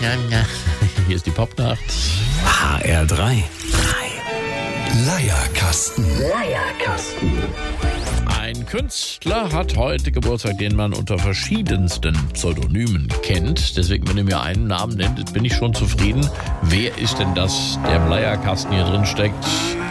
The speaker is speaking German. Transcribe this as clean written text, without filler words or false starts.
Hier ist die Popnacht. HR3. Leierkasten. Ein Künstler hat heute Geburtstag, den man unter verschiedensten Pseudonymen kennt. Deswegen, wenn ihr mir einen Namen nennt, bin ich schon zufrieden. Wer ist denn das, der im Leierkasten hier drin steckt?